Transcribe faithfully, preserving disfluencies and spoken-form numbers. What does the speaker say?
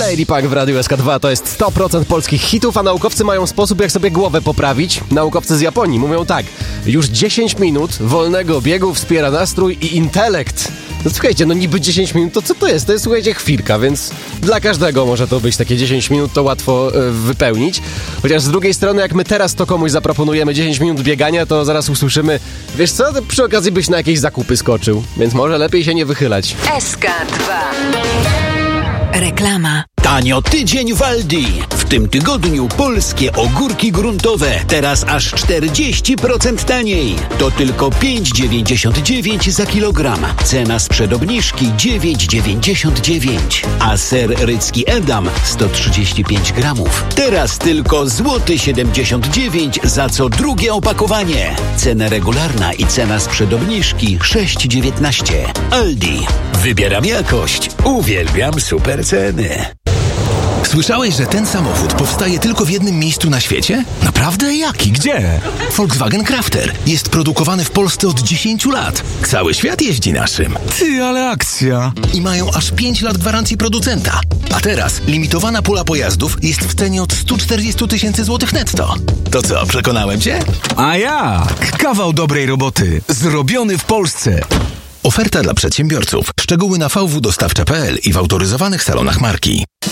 Daily Punk w Radiu S K dwa to jest sto procent polskich hitów, a naukowcy mają sposób, jak sobie głowę poprawić. Naukowcy z Japonii mówią tak: już dziesięć minut wolnego biegu wspiera nastrój i intelekt. No słuchajcie, no niby dziesięć minut, to co to jest? To jest, słuchajcie, chwilka, więc dla każdego może to być takie dziesięć minut, to łatwo y, wypełnić. Chociaż z drugiej strony, jak my teraz to komuś zaproponujemy dziesięć minut biegania, to zaraz usłyszymy: wiesz co, to przy okazji byś na jakieś zakupy skoczył, więc może lepiej się nie wychylać. S K dwa. Reklama. Tanio tydzień w Aldi. W tym tygodniu polskie ogórki gruntowe teraz aż czterdzieści procent taniej. To tylko pięć dziewięćdziesiąt dziewięć za kilogram. Cena sprzed obniżki dziewięć dziewięćdziesiąt dziewięć. A ser rycki Edam sto trzydzieści pięć gramów. Teraz tylko złoty siedemdziesiąt dziewięć za co drugie opakowanie. Cena regularna i cena sprzed obniżki sześć dziewiętnaście. Aldi. Wybieram jakość. Uwielbiam super ceny. Słyszałeś, że ten samochód powstaje tylko w jednym miejscu na świecie? Naprawdę? Jaki? Gdzie? Volkswagen Crafter. Jest produkowany w Polsce od dziesięciu lat. Cały świat jeździ naszym. Ty, ale akcja! I mają aż pięć lat gwarancji producenta. A teraz limitowana pula pojazdów jest w cenie od sto czterdzieści tysięcy złotych netto. To co, przekonałem cię? A jak? Kawał dobrej roboty. Zrobiony w Polsce. Oferta dla przedsiębiorców. Szczegóły na v w dostawcza kropka p l i w autoryzowanych salonach marki.